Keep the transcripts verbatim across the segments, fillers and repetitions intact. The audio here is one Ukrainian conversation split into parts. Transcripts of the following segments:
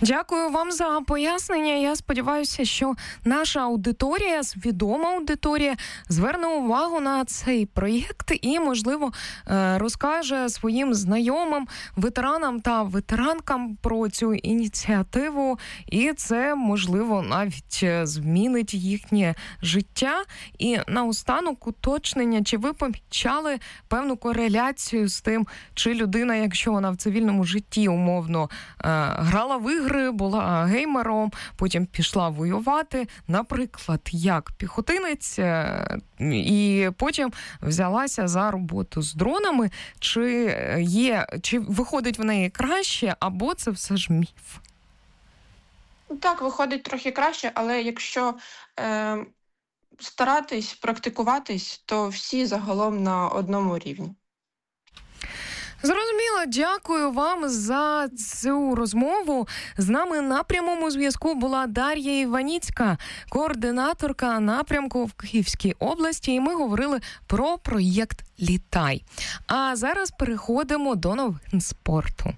Дякую вам за пояснення. Я сподіваюся, що наша аудиторія, свідома аудиторія, зверне увагу на цей проєкт і, можливо, розкаже своїм знайомим, ветеранам та ветеранкам про цю ініціативу. І це, можливо, навіть змінить їхнє життя. І наостанок уточнення, чи ви помічали певну кореляцію з тим, чи людина, якщо вона в цивільному житті умовно грала в ігри, була геймером, потім пішла воювати, наприклад, як піхотинець, і потім взялася за роботу з дронами, чи є, чи виходить в неї краще, або це все ж міф? Так, виходить трохи краще, але якщо е, старатись, практикуватись, то всі загалом на одному рівні. Зрозуміло, дякую вам за цю розмову. З нами на прямому зв'язку була Дар'я Іваніцька, координаторка напрямку в Київській області, і ми говорили про проєкт «Літай». А зараз переходимо до новин спорту.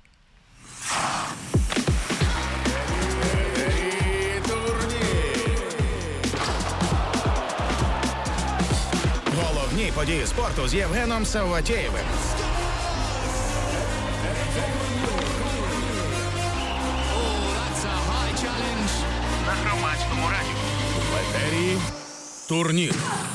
Головні події спорту з Євгеном Савватєєвим. На Громадському радіо. В етері турнір.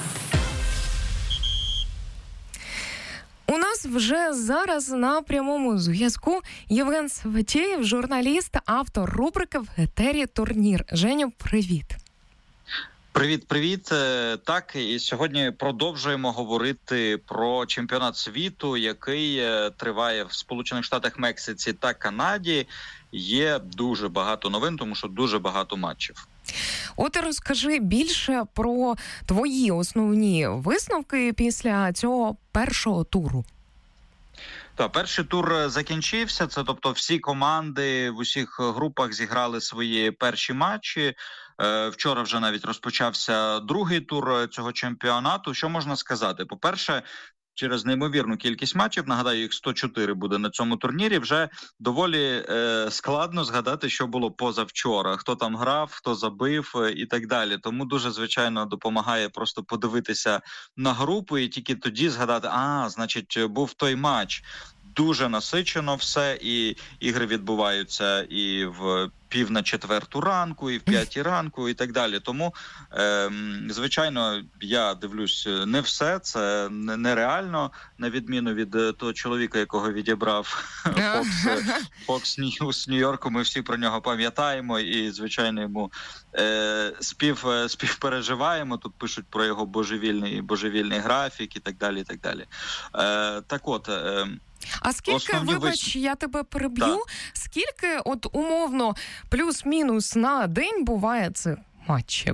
У нас вже зараз на прямому зв'язку Євген Савватєєв, журналіст, автор рубрики «В етері турнір». Женю, привіт. Привіт-привіт. Так, і сьогодні продовжуємо говорити про чемпіонат світу, який триває в Сполучених Штатах, Мексиці та Канаді. Є дуже багато новин, тому що дуже багато матчів. От розкажи більше про твої основні висновки після цього першого туру. Так, перший тур закінчився, це тобто всі команди в усіх групах зіграли свої перші матчі. Вчора вже навіть розпочався другий тур цього чемпіонату. Що можна сказати? По-перше, через неймовірну кількість матчів, нагадаю, їх сто чотири буде на цьому турнірі, вже доволі е, складно згадати, що було позавчора, хто там грав, хто забив е, і так далі. Тому дуже, звичайно, допомагає просто подивитися на групу і тільки тоді згадати, а, значить, був той матч. Дуже насичено все, і ігри відбуваються і в пів на четверту ранку, і в п'ятій ранку, і так далі. Тому, е, звичайно, я дивлюсь не все, це нереально, на відміну від того чоловіка, якого відібрав Fox, Fox News Нью-Йорку, ми всі про нього пам'ятаємо, і, звичайно, йому е, спів, співпереживаємо, тут пишуть про його божевільний, божевільний графік, і так далі, і так далі. Е, так от... Е, А скільки, Основні вибач, вис... я тебе переб'ю, так. скільки, от умовно, плюс-мінус на день буває цих матчів?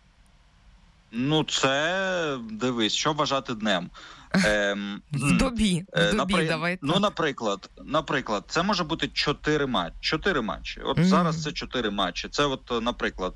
Ну, це, дивись, що вважати днем. Ем, в добі, в добі, напри... давай. Ну, наприклад, наприклад, це може бути чотири матчі. Чотири матчі. От mm-hmm. зараз це чотири матчі. Це от, наприклад,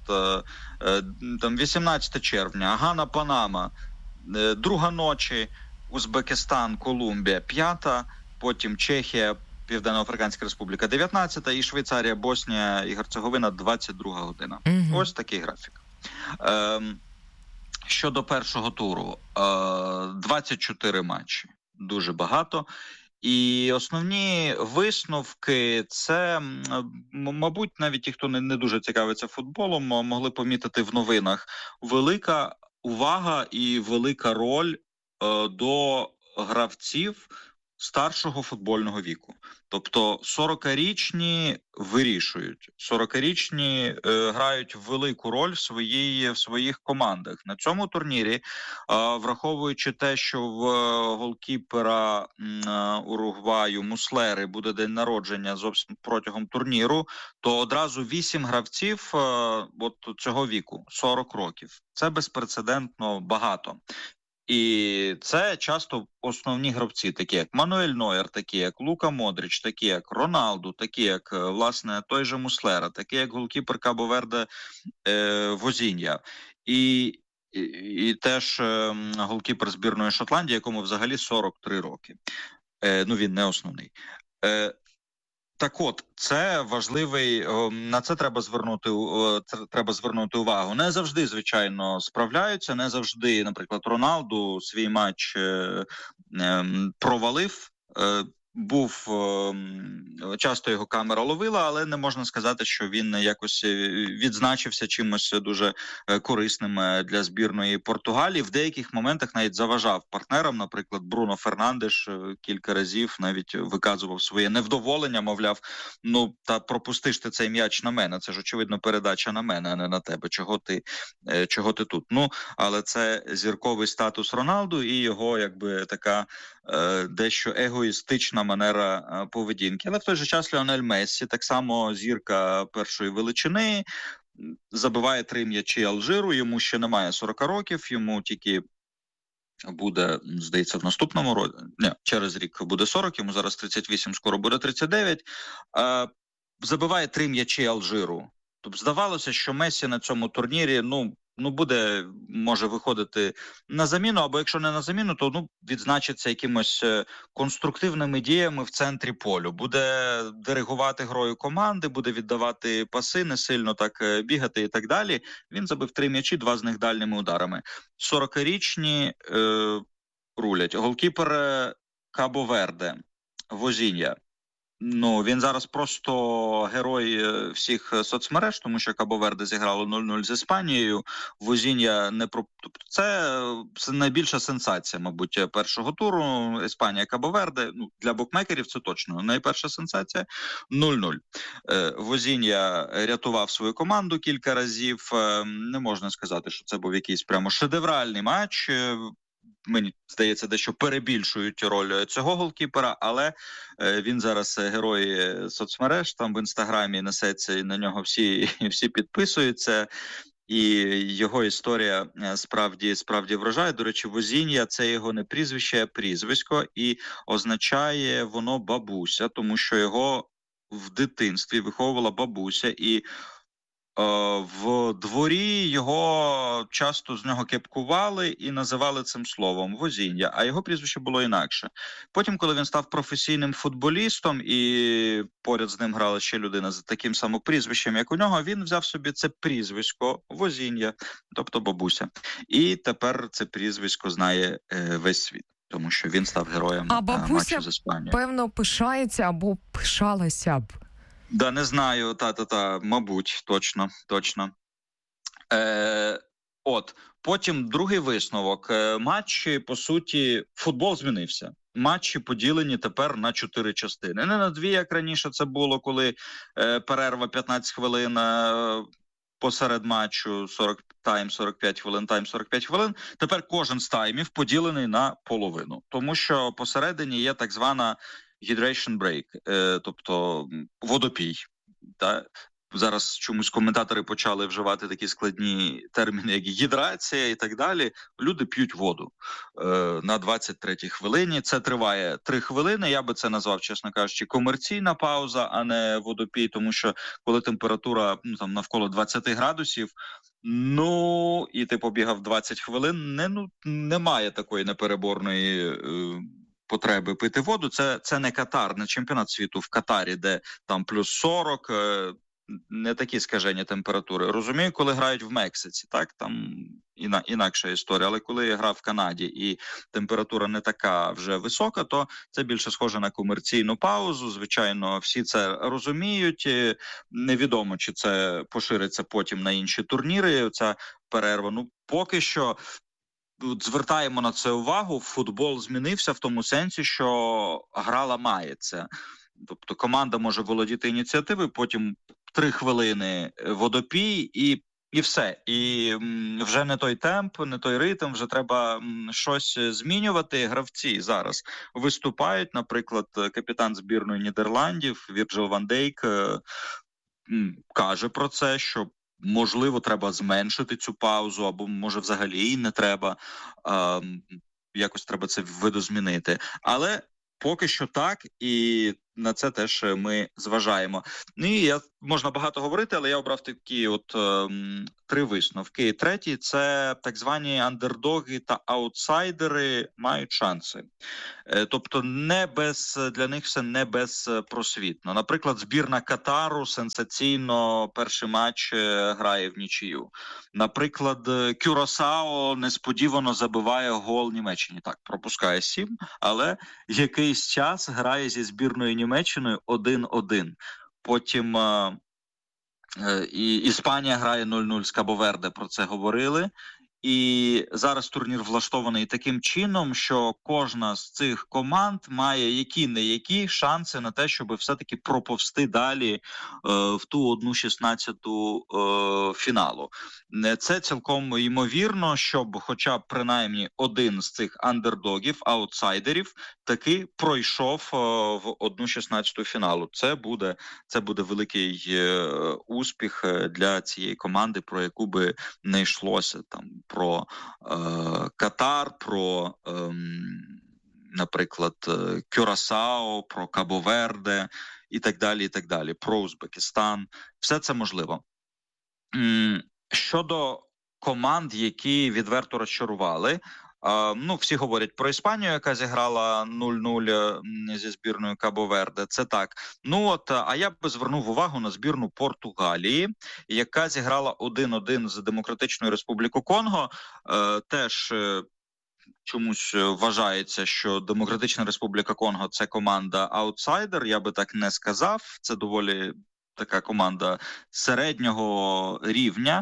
там вісімнадцятого червня, Гана, Панама, друга ночі, Узбекистан, Колумбія, п'ята, потім Чехія, Південно-Африканська Республіка, дев'ятнадцята, і Швейцарія, Боснія і Герцеговина, двадцять друга година. Mm-hmm. Ось такий графік. Ем, щодо першого туру, е, двадцять чотири матчі. Дуже багато. І основні висновки – це, мабуть, навіть ті, хто не, не дуже цікавиться футболом, могли помітити в новинах. Велика увага і велика роль е, до гравців старшого футбольного віку. Тобто сорокарічні вирішують, сорокарічні е, грають велику роль в, своїй, в своїх командах. На цьому турнірі, е, враховуючи те, що в е, голкіпера е, Уругваю Муслери буде день народження зовсім протягом турніру, то одразу вісім гравців е, от цього віку, сорок років. Це безпрецедентно багато. І це часто основні гравці, такі як Мануель Нойер, такі як Лука Модрич, такі як Роналду, такі як, власне, той же Муслера, такі як голкіпер Кабо-Верде е, Возінья. І, і, і теж е, голкіпер збірної Шотландії, якому взагалі сорок три роки. Е, ну, він не основний. Е, Так от, це важливий, на це треба звернути, це треба звернути увагу. Не завжди, звичайно, справляються, не завжди, наприклад, Роналду свій матч е, е, провалив, е, був, часто його камера ловила, але не можна сказати, що він якось відзначився чимось дуже корисним для збірної Португалії. В деяких моментах навіть заважав партнерам, наприклад, Бруно Фернандеш кілька разів навіть виказував своє невдоволення, мовляв, ну, та пропустиш ти цей м'яч на мене, це ж, очевидно, передача на мене, а не на тебе, чого ти, чого ти тут. Ну, але це зірковий статус Роналду і його, якби, така дещо егоїстична манера поведінки. Але в той же час Ліонель Мессі, так само зірка першої величини, забиває три м'ячі Алжиру, йому ще немає сорок років, йому тільки буде, здається, в наступному році, не, через рік буде сорок, йому зараз тридцять вісім, скоро буде тридцять дев'ять, забиває три м'ячі Алжиру. Тобто здавалося, що Мессі на цьому турнірі, ну, ну, буде, може виходити на заміну, або якщо не на заміну, то ну, відзначиться якимось конструктивними діями в центрі полю. Буде диригувати грою команди, буде віддавати паси, не сильно так бігати і так далі. Він забив три м'ячі, два з них дальніми ударами. сорокарічні е, рулять. Голкіпер Кабо-Верде, Возінья. Ну, він зараз просто герой всіх соцмереж, тому що Кабо-Верде зіграло нуль нуль з Іспанією. Возінья не про... Тобто це, це найбільша сенсація, мабуть, першого туру. Іспанія, Кабо-Верде. Ну, для букмекерів це точно найперша сенсація. нуль нуль. Возінья рятував свою команду кілька разів. Не можна сказати, що це був якийсь прямо шедевральний матч. Мені здається, дещо перебільшують роль цього голкіпера, але він зараз герой соцмереж, там в Інстаграмі несеться, і на нього всі, всі підписуються, і його історія справді, справді вражає. До речі, Возінья – це його не прізвище, а прізвисько, і означає воно бабуся, тому що його в дитинстві виховувала бабуся, і в дворі його часто з нього кепкували і називали цим словом Возінья, а його прізвище було інакше. Потім, коли він став професійним футболістом і поряд з ним грала ще людина з таким самим прізвищем, як у нього, він взяв собі це прізвисько Возінья, тобто бабуся. І тепер це прізвисько знає весь світ, тому що він став героєм а матчу з Іспанією. Певно, пишається або пишалася б. Да, не знаю, та-та-та, мабуть, точно, точно. Е, от, потім другий висновок. Матчі, по суті, футбол змінився. Матчі поділені тепер на чотири частини. Не на дві, як раніше це було, коли е, перерва п'ятнадцять хвилин е, посеред матчу, сорок тайм, сорок п'ять хвилин, тайм, сорок п'ять хвилин. Тепер кожен з таймів поділений на половину. Тому що посередині є так звана hydration break, е, тобто водопій. Та? Зараз чомусь коментатори почали вживати такі складні терміни, як гідрація і так далі. Люди п'ють воду е, на двадцять третій хвилині. Це триває три хвилини. Я би це назвав, чесно кажучи, комерційна пауза, а не водопій, тому що коли температура ну, там, навколо двадцять градусів, ну, і ти побігав двадцять хвилин, не, ну, немає такої непереборної е, потреби пити воду. Це, це не Катар, не чемпіонат світу в Катарі, де там плюс сорок, не такі скажені температури. Розумію, коли грають в Мексиці, так, там іна, інакша історія, але коли я грав в Канаді і температура не така вже висока, то це більше схоже на комерційну паузу. Звичайно, всі це розуміють. Невідомо, чи це пошириться потім на інші турніри, ця перерва. Ну, поки що звертаємо на це увагу. Футбол змінився в тому сенсі, що гра ламається. Тобто команда може володіти ініціативою, потім три хвилини водопій і, і все. І м, вже не той темп, не той ритм, вже треба м, щось змінювати. Гравці зараз виступають, наприклад, капітан збірної Нідерландів Вірджил ван Дейк е, м, каже про це, що можливо треба зменшити цю паузу, або може взагалі її не треба, е, якось треба це видозмінити. Але поки що так, і на це теж ми зважаємо. Ну, і я, можна багато говорити, але я обрав такі от е, три висновки. Третій – це так звані андердоги та аутсайдери мають шанси. Е, тобто не без, для них все не безпросвітно. Наприклад, збірна Катару сенсаційно перший матч грає в нічию. Наприклад, Кюрасао несподівано забиває гол Німеччині. Так, пропускає сім, але якийсь час грає зі збірною Німеччиною один-один. Потім е, е, і Іспанія грає нуль-нуль з Кабо-Верде, про це говорили. І зараз турнір влаштований таким чином, що кожна з цих команд має які-не-які шанси на те, щоб все-таки проповсти далі е, в ту одну шістнадцяту е, фіналу. Це цілком ймовірно, щоб хоча б принаймні один з цих андердогів, аутсайдерів, таки пройшов е, в одну шістнадцяту фіналу. Це буде, це буде великий е, успіх для цієї команди, про яку би не йшлося там. Про е, Катар, про, е, наприклад, Кюрасао, про Кабо-Верде і так далі, і так далі, про Узбекистан. Все це можливо. М- щодо команд, які відверто розчарували, Uh, ну, всі говорять про Іспанію, яка зіграла нуль-нуль зі збірною Кабо-Верде. Це так. Ну от, а я би звернув увагу на збірну Португалії, яка зіграла один-один з Демократичною Республікою Конго. Uh, теж uh, чомусь вважається, що Демократична Республіка Конго – це команда аутсайдер. Я би так не сказав. Це доволі така команда середнього рівня.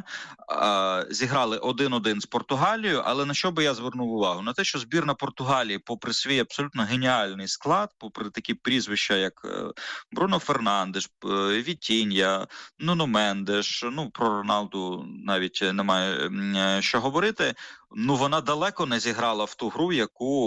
Зіграли один-один з Португалією, але на що би я звернув увагу? На те, що збірна Португалії, попри свій абсолютно геніальний склад, попри такі прізвища, як Бруно Фернандеш, Вітінья, Нуно Мендеш, ну, про Роналду навіть немає що говорити, ну, вона далеко не зіграла в ту гру, яку,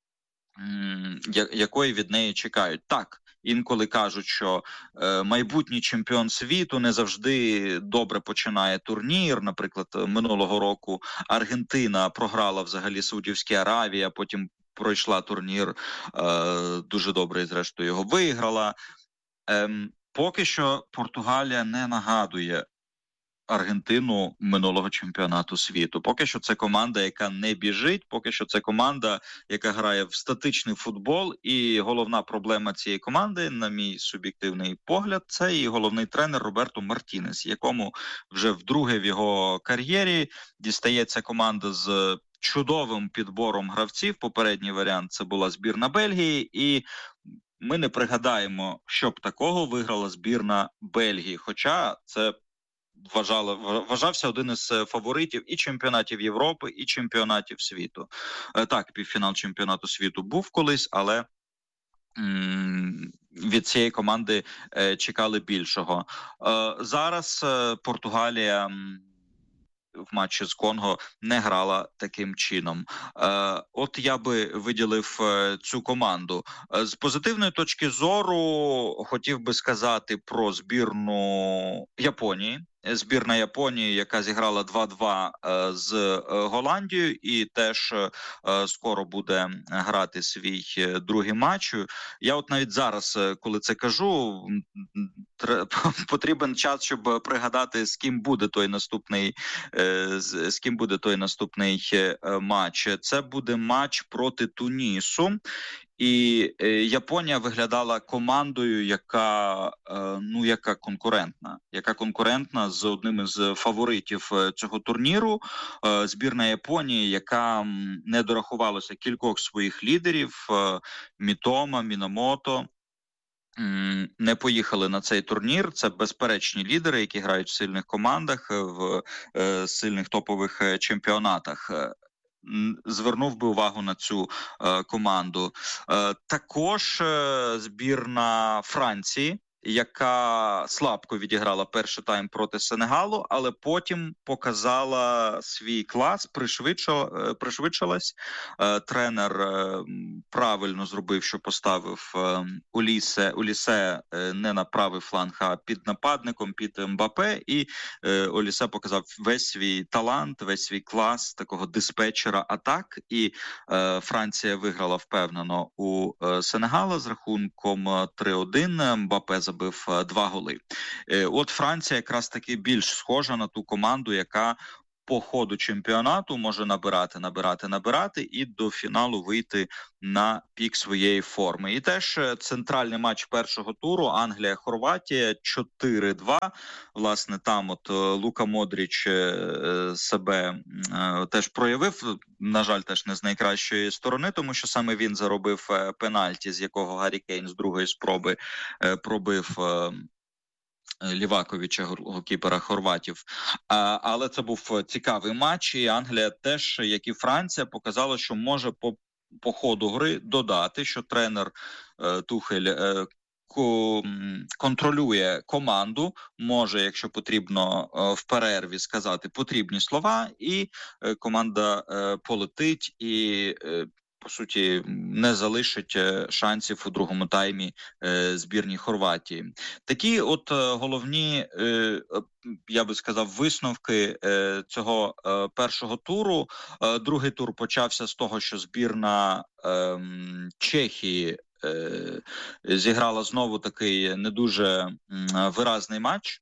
якої від неї чекають. Так, інколи кажуть, що е, майбутній чемпіон світу не завжди добре починає турнір. Наприклад, минулого року Аргентина програла взагалі Саудівській Аравії, а потім пройшла турнір е, дуже добре і зрештою його виграла. Е, поки що Португалія не нагадує Аргентину минулого чемпіонату світу. Поки що це команда, яка не біжить, поки що це команда, яка грає в статичний футбол, і головна проблема цієї команди, на мій суб'єктивний погляд, це і головний тренер Роберто Мартінес, якому вже вдруге в його кар'єрі дістається команда з чудовим підбором гравців. Попередній варіант – це була збірна Бельгії, і ми не пригадаємо, щоб такого виграла збірна Бельгії, хоча це Вважали, вважався один із фаворитів і чемпіонатів Європи, і чемпіонатів світу. Так, півфінал чемпіонату світу був колись, але м- від цієї команди е, чекали більшого. Е, зараз е, Португалія м- в матчі з Конго не грала таким чином. Е, от я би виділив е, цю команду. Е, з позитивної точки зору хотів би сказати про збірну Японії. Збірна Японії, яка зіграла два-два е, з е, Голландією і теж е, скоро буде грати свій е, другий матч. Я от навіть зараз, коли це кажу, тр... потрібен час, щоб пригадати, з ким буде той наступний, е, з, з ким буде той наступний е, матч. Це буде матч проти Тунісу. І е, Японія виглядала командою, яка, е, ну, яка конкурентна, яка конкурентна з одним із фаворитів цього турніру. Е, збірна Японії, яка не дорахувалася кількох своїх лідерів, е, Мітома, Мінамото, м, не поїхали на цей турнір. Це безперечні лідери, які грають в сильних командах, в е, сильних топових чемпіонатах. Звернув би увагу на цю е, команду. Е, також е, збірна Франції, яка слабко відіграла перший тайм проти Сенегалу, але потім показала свій клас, пришвидшила, пришвидшилась. Тренер правильно зробив, що поставив Улісе, Улісе не на правий фланг, а під нападником, під Мбапе, і Улісе показав весь свій талант, весь свій клас такого диспетчера атак, і Франція виграла впевнено у Сенегала з рахунком три один. Мбапе забив два голи. От Франція якраз таки більш схожа на ту команду, яка по ходу чемпіонату може набирати, набирати, набирати і до фіналу вийти на пік своєї форми. І теж центральний матч першого туру Англія-Хорватія чотири два. Власне, там от Лука Модріч себе теж проявив, на жаль, теж не з найкращої сторони, тому що саме він заробив пенальті, з якого Гаррі Кейн з другої спроби пробив Ліваковича, голкіпера хорватів. А, але це був цікавий матч, і Англія теж, як і Франція, показала, що може по, по ходу гри додати, що тренер е, Тухель е, ко, контролює команду, може, якщо потрібно, е, в перерві сказати потрібні слова, і е, команда е, полетить і е, по суті, не залишить шансів у другому таймі е, збірній Хорватії. Такі от е, головні, е, я би сказав, висновки е, цього е, першого туру. Е, другий тур почався з того, що збірна е, Чехії е, зіграла знову такий не дуже е, виразний матч.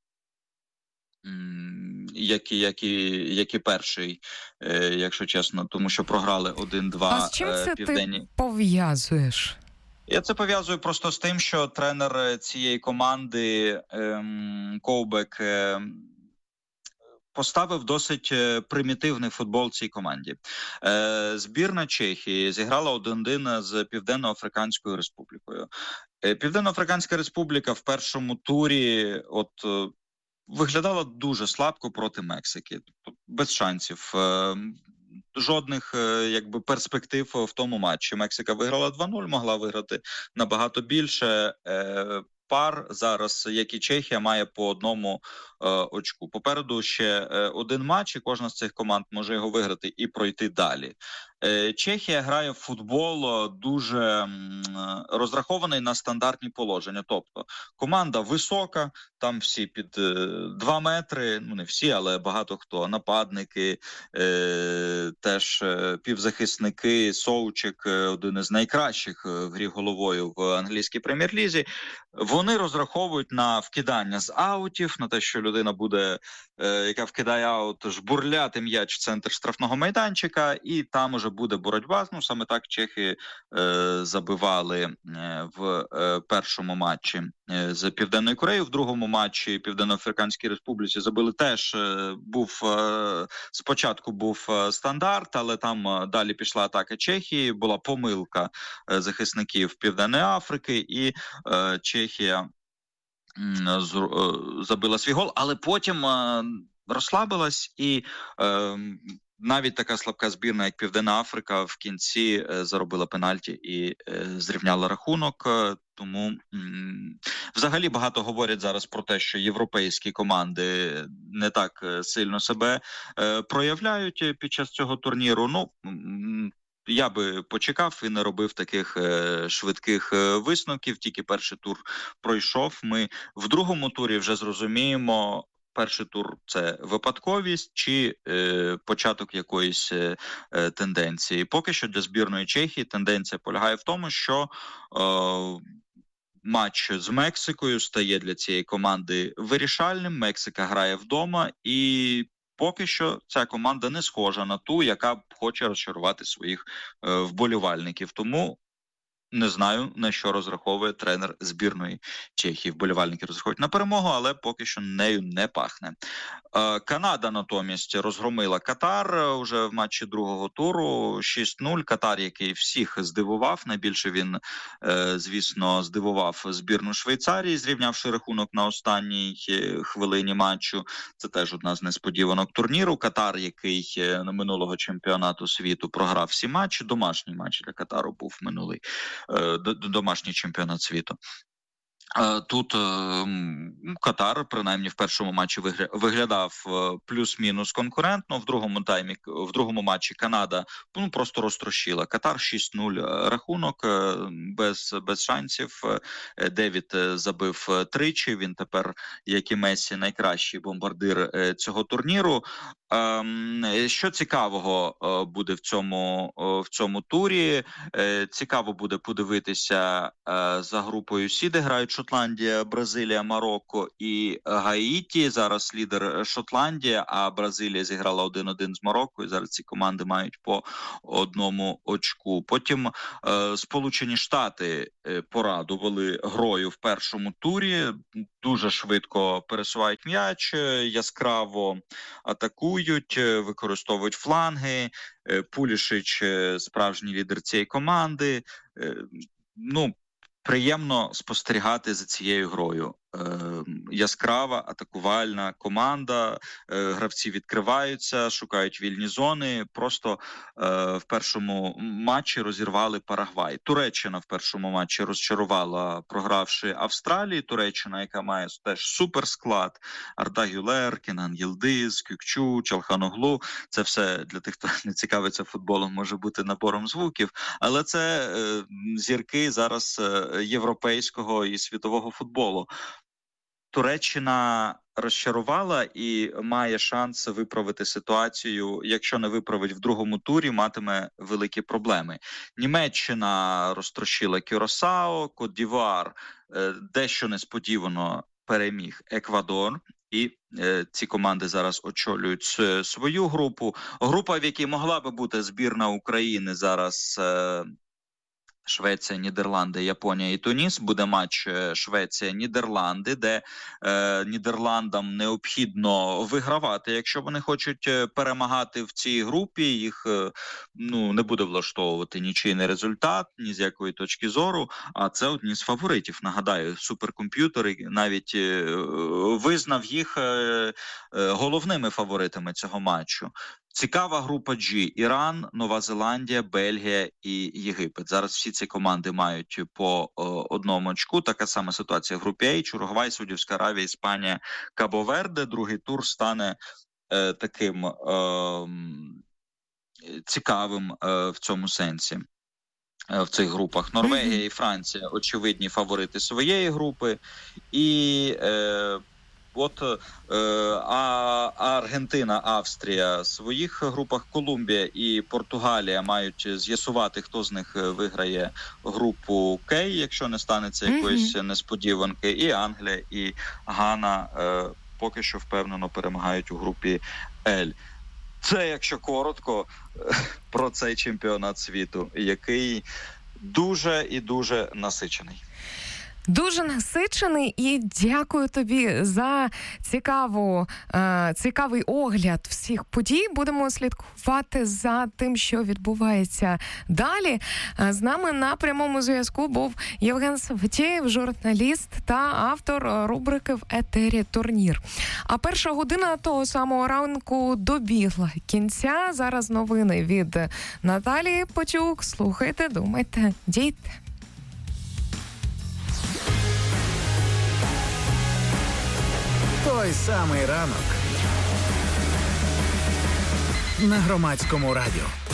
Як і, як, і, як і перший, е, якщо чесно, тому що програли один-два південні. А з чим це південні. Ти пов'язуєш? Я це пов'язую просто з тим, що тренер цієї команди ем, Ковбек ем, поставив досить примітивний футбол цій команді. Е, збірна Чехії зіграла один-один з Південно-Африканською Республікою. Е, Південно-Африканська Республіка в першому турі от виглядала дуже слабко проти Мексики, без шансів, жодних якби перспектив в тому матчі. Мексика виграла два нуль, могла виграти набагато більше. Пар зараз, як і Чехія, має по одному е, очку. Попереду ще е, один матч, і кожна з цих команд може його виграти і пройти далі. Е, Чехія грає в футбол дуже м, розрахований на стандартні положення. Тобто команда висока, там всі під е, два метри, ну не всі, але багато хто. Нападники, е, теж е, півзахисники, Соучик, е, один із найкращих в грі головою в англійській прем'єр-лізі. Вони розраховують на вкидання з аутів, на те, що людина буде, е, яка вкидає аут, жбурляти м'яч в центр штрафного майданчика, і там уже буде боротьба. Ну, саме так чехи е, забивали е, в е, першому матчі е, з Південною Кореєю. В другому матчі Південно-Африканській Республіці забили теж. Е, був е, спочатку був е, стандарт, але там е, далі пішла атака Чехії, була помилка е, захисників Південної Африки, і е, Чехія забила свій гол, але потім розслабилась, і навіть така слабка збірна, як Південна Африка, в кінці заробила пенальті і зрівняла рахунок. Тому взагалі багато говорять зараз про те, що європейські команди не так сильно себе проявляють під час цього турніру. Ну, я би почекав і не робив таких е, швидких е, висновків. Тільки перший тур пройшов. Ми в другому турі вже зрозуміємо, перший тур – це випадковість чи е, початок якоїсь е, тенденції. Поки що для збірної Чехії тенденція полягає в тому, що е, матч з Мексикою стає для цієї команди вирішальним. Мексика грає вдома, і поки що ця команда не схожа на ту, яка хоче розчарувати своїх е, вболівальників. Тому не знаю, на що розраховує тренер збірної Чехії. Вболівальники розраховують на перемогу, але поки що нею не пахне. Е, Канада натомість розгромила Катар уже в матчі другого туру шість нуль. Катар, який всіх здивував. Найбільше він, е, звісно, здивував збірну Швейцарії, зрівнявши рахунок на останній хвилині матчу. Це теж одна з несподіванок турніру. Катар, який на минулого чемпіонату світу програв всі матчі. Домашній матч для Катару був минулий. Домашній чемпіонат світу. Тут Катар, принаймні в першому матчі, виглядав плюс-мінус конкурентно, в другому таймі, в другому матчі Канада ну, просто розтрощила. Катар шість нуль рахунок, без, без шансів. Девід забив тричі, він тепер, як і Мессі, найкращий бомбардир цього турніру. Що цікавого буде в цьому, в цьому турі? Цікаво буде подивитися за групою Сі, де грають Шотландія, Бразилія, Марокко і Гаїті. Зараз лідер Шотландія, а Бразилія зіграла один один з Марокко. І зараз ці команди мають по одному очку. Потім е, Сполучені Штати порадували грою в першому турі. Дуже швидко пересувають м'яч, яскраво атакують, використовують фланги. Пулішич – справжній лідер цієї команди. Ну, приємно спостерігати за цією грою. Е, яскрава, атакувальна команда, е, гравці відкриваються, шукають вільні зони, просто е, в першому матчі розірвали Парагвай. Туреччина в першому матчі розчарувала, програвши Австралії. Туреччина, яка має теж суперсклад, Арда Гюлер, Кенан Йилдиз, Кюкчу, Чалханоглу. Це все для тих, хто не цікавиться футболом, може бути набором звуків, але це е, зірки зараз е, європейського і світового футболу. Туреччина розчарувала і має шанс виправити ситуацію. Якщо не виправить в другому турі, матиме великі проблеми. Німеччина розтрощила Кюрасао, Кот-д'Івуар дещо несподівано переміг Еквадор. І е, ці команди зараз очолюють свою групу. Група, в якій могла би бути збірна України, зараз е, Швеція, Нідерланди, Японія і Туніс. Буде матч Швеція-Нідерланди, де е, Нідерландам необхідно вигравати. Якщо вони хочуть перемагати в цій групі, їх е, ну, не буде влаштовувати нічийний результат, ні з якої точки зору. А це одні з фаворитів. Нагадаю, суперкомп'ютер навіть е, визнав їх е, е, головними фаворитами цього матчу. Цікава група G. Іран, Нова Зеландія, Бельгія і Єгипет. Зараз всі ці команди мають по о, одному очку. Така сама ситуація в групі H. Уругвай, Саудівська Аравія, Іспанія, Кабо-Верде. Другий тур стане е, таким е, цікавим е, в цьому сенсі. В цих групах Норвегія mm-hmm. і Франція – очевидні фаворити своєї групи. І е, От е, а Аргентина, Австрія в своїх групах, Колумбія і Португалія мають з'ясувати, хто з них виграє групу К, якщо не станеться якоїсь mm-hmm. несподіванки. І Англія, і Гана е, поки що впевнено перемагають у групі Л. Це, якщо коротко, про цей чемпіонат світу, який дуже і дуже насичений. Дуже насичений, і дякую тобі за цікаву, е, цікавий огляд всіх подій. Будемо слідкувати за тим, що відбувається далі. З нами на прямому зв'язку був Євген Саватєєв, журналіст та автор рубрики «В етері турнір». А перша година того самого ранку добігла кінця. Зараз новини від Наталії Почук. Слухайте, думайте, дійте. Той самий ранок на Громадському радіо.